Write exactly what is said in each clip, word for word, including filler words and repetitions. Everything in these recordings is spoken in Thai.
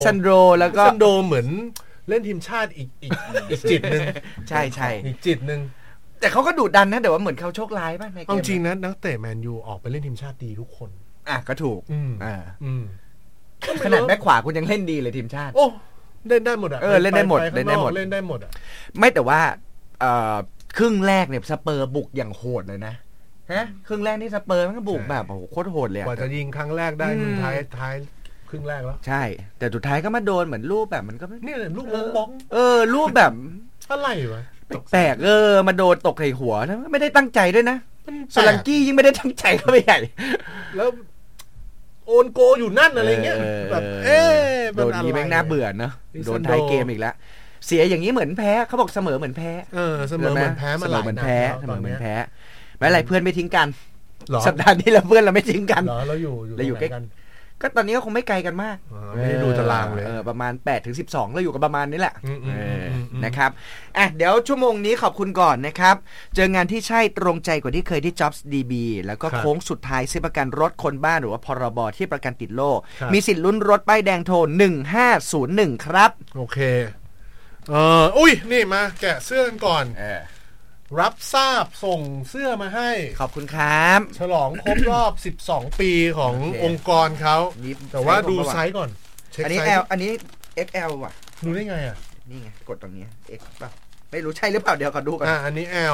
ซันโดแล้วก็ซันโดเหมือนเล่นทีมชาติอีกอีกอีกจิตนึงใช่ใช่อีกจิตนึงแต่เขาก็ดุดันนะแต่ว่าเหมือนเขาโชคร้ายป่ะในเกมเอาจริงนะนักเตะแมนยูออกไปเล่นทีมชาติดีทุกคนอ่ะก็ถูกอ่าขนาดแบ็คขวาคุณยังเล่นดีเลยทีมชาติโอ้เล่นได้หมดอ่ะเออเล่นได้หมดเล่นได้หมดเล่นได้หมดอ่ะไม่แต่ว่าเอ่อครึ่งแรกเนี่ยสเปอร์บุกอย่างโหดเลยนะฮะครึ่งแรกนี่สเปอร์มันก็บุกแบบโอ้โหโคตรโหดเลยกว่าจะยิงครั้งแรกได้มันท้ายท้ายครึ่งแรกแล้วใช่แต่สุดท้ายก็มาโดนเหมือนรูปแบบมันก็นี่เลยลูกบ้องเออรูปแบบอะไรวะแปลกเออมาโดนตกใส่หัวนะไม่ได้ตั้งใจด้วยนะโซลังกี้ยิ่งไม่ได้ตั้งใจเข้าไปใหญ่แล้วโอนโกอยู่นั่นอะไรเงี้ยแบบเอ๊ะโดนนี้แม่งน่าเบื่อเนอะโดนท้ายเกมอีกแล้วเสียอย่างนี้เหมือนแพ้เขาบอกเสมอเหมือนแพ้เออเสมอเหมือนแพ้มาหลายนัดแล้วเสมอเหมือนแพ้ไม่อะไรเพื่อนไม่ทิ้งกันสัปดาห์นี้เราเพื่อนเราไม่ทิ้งกันเราอยู่เราอยู่ใกล้กันก็ตอนนี้ก็คงไม่ไกลกันมากไม่ได้ดูตารางเลยประมาณแปดถึงสิบสองเราอยู่กันประมาณนี้แหละนะครับอ่ะเดี๋ยวชั่วโมงนี้ขอบคุณก่อนนะครับเจองานที่ใช่ตรงใจกว่าที่เคยที่ Jobs ดี บี แล้วก็โค้งสุดท้ายซื้อประกันรถคนบ้านหรือว่าพรบที่ประกันติดโล่มีสิทธิ์ลุ้นรถป้ายแดงโทรหนึ่งห้าศูนย์หนึ่งครับโอเคเอออุ้ยนี่มาแกะเสื้อกันก่อนรับทราบส่งเสื้อมาให้ขอบคุณครับฉลองครบรอบสิบสองปีขององค์กรเขาแต่ว่าดูไซส์ก่อนอันนี้ L อันนี้ เอ็กซ์ แอล ว่ะดูได้ไงอ่ะนี่ไงกดตรงนี้ X ป่ะไม่รู้ใช่หรือเปล่าเดี๋ยวขอดูก่อนอ่ะอันนี้ L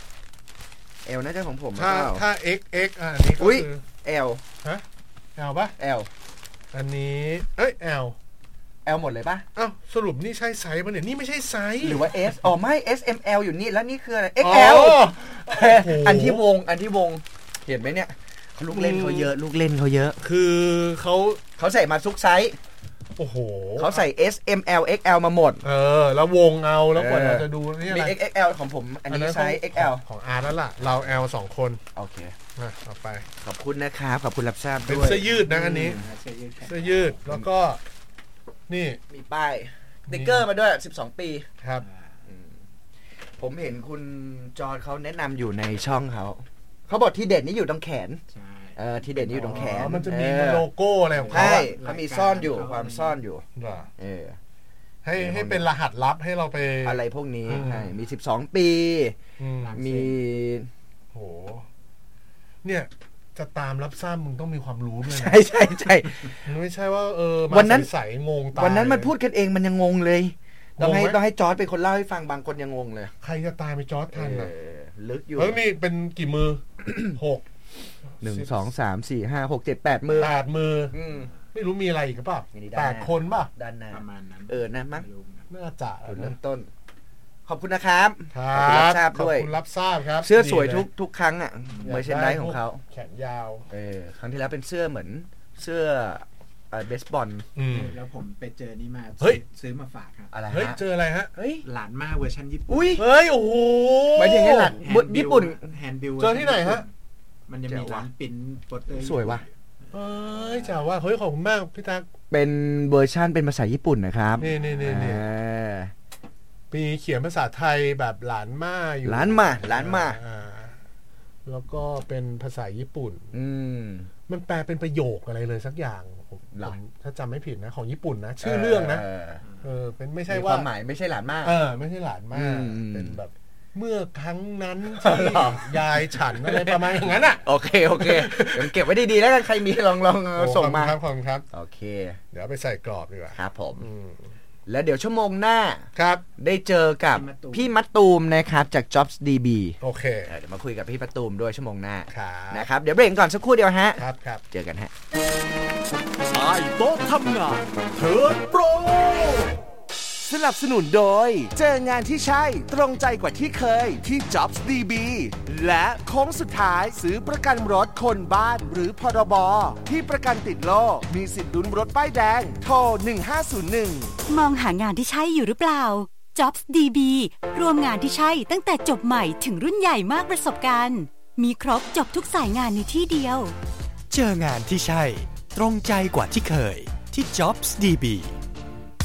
L น่าจะของผมถ้าถ้า เอ็กซ์ เอ็กซ์ อ่ะอันนี้ก็คือ L ฮะ L ป่ะ L อันนี้เอ้ย L L หมดเลยป่ะอ้าวสรุปนี่ใช่ไซส์ป่ะเนี่ยนี่ไม่ใช่ไซส์หรือว่า S อ๋อไม่ เอส เอ็ม แอล อยู่นี่แล้วนี่คืออะไร เอ็กซ์ แอล อันที่วงอันที่วงเห็นไหมเนี่ยลูกเล่นเขาเยอะลูกเล่นเขาเยอะคือเขาเขาใส่มาทุกไซส์โอ้โหเขาใส่ S M L เอ็กซ์ แอล มาหมดเออแล้ววงเอาแล้วกว่าเราจะดูนี่อะไรมี เอ็กซ์ แอล ของผมอันนี้ไซส์ เอ็กซ์ แอลของอาร์แล้วล่ะเรา L สองคนโอเคมาต่อไปขอบคุณนะครับขอบคุณรับทราบด้วยเป็นเสื้อยืดนะอันนี้เสื้อยืดแล้วก็นี่มีป้ายสติ๊กเกอร์มาด้วยสิบสองปีครับผมเห็นคุณจอร์จเขาแนะนำอยู่ในช่องเขาเขาบอกที่เด่นนี่อยู่ตรงแขนเออที่เด่นนี่อยู่ตรงแขนมันจะมีโลโก้อะไรของเขาใช่เขามีซ่อนอยู่ความซ่อนอยู่เออให้ให้เป็นรหัสลับให้เราไปอะไรพวกนี้ใช่มีสิบสองปีมีโหเนี่ยจะตามรับทราบมึงต้องมีความรู้ด้วยใช่ใช่ใช่ไม่ใช่ว่าเออวันนั้นใส่งงตายวันนั้นมันพูดกันเองมันยังงงเลยต้องให้ต้องให้จอร์จเป็นคนเล่าให้ฟังบางคนยังงงเลยใครจะตายไปจอร์จทันอ่ะลึกอยู่เฮ้ยนี่เป็นกี่มือหกหนึ่งสองสามสี่ห้าหกเจ็ดแปดมือแปดมือไม่รู้มีอะไรอีกหรือเปล่าแปดคนป่ะด้านหน้าประมาณนั้นเออนะมั้งน่าจะเริ่มต้นขอบคุณนะครับขอบคุณรับทราบด้วยขอบคุณรับทราบครับเสื้อสวยทุกทุกครั้งอ่ะเมอร์เชนไดส์ของเขาแขนยาวเออครั้งที่แล้วเป็นเสื้อเหมือนเสื้อเบสบอลแล้วผมไปเจอนี่มาซื้อมาฝากครับอะไรฮะเฮ้ยเจออะไรฮะเฮ้ยหลานมาเวอร์ชันญี่ปุ่นอุ้ยเฮ้ยโอ้โหหมายถึงไงหลานญี่ปุ่นแฮนด์บิลเจอที่ไหนฮะมันจะมีร้านปิ้นโปสเตอร์สวยว่ะเฮ้ยจ๋าว่าเฮ้ยขอบคุณมากพี่ตั๊กเป็นเวอร์ชันเป็นภาษาญี่ปุ่นนะครับนี่นี่นี่นี่มีเขียนภาษาไทยแบบหลานมาอยู่หลานมาหลานมาแล้วก็เป็นภาษาญี่ปุ่นอืมมันแปลเป็นประโยคอะไรเลยสักอย่างผมถ้าจำไม่ผิดนะของญี่ปุ่นนะชื่อเรื่องนะเออเป็นไม่ใช่ว่าความหมายไม่ใช่หลานมาเออไม่ใช่หลานมาเป็นแบบเมื่อครั้งนั้นที่ยายฉันอะไรประมาณอย่างนั้นอ่ะโอเคโอเคเก็บไว้ดีๆแล้วกันใครมีลองลองส่งมาครับขอบคุณครับโอเคเดี๋ยวไปใส่กรอบดีกว่าครับผมแล้วเดี๋ยวชั่วโมงหน้าครับได้เจอกับพี่มัตตูมนะครับจาก Jobs ดี บีโอเคเดี๋ยวมาคุยกับพี่มัตตูมด้วยชั่วโมงหน้าครับนะครับเดี๋ยวเบรกก่อนสักครู่เดียวฮะครับครับเจอกันฮะใต้โต๊ะทำงานเทิร์นโปรสนับสนุนโดยเจองานที่ใช่ตรงใจกว่าที่เคยที่ Jobs ดี บี และโค้งสุดท้ายซื้อประกันรถคนบ้านหรือพรบที่ประกันติดโล่มีสิทธิ์ลุ้นรถป้ายแดงโทรหนึ่งห้าศูนย์หนึ่งมองหางานที่ใช่อยู่หรือเปล่า Jobs ดี บี รวมงานที่ใช่ตั้งแต่จบใหม่ถึงรุ่นใหญ่มากประสบการณ์มีครบจบทุกสายงานในที่เดียวเจองานที่ใช่ตรงใจกว่าที่เคยที่ Jobs ดี บี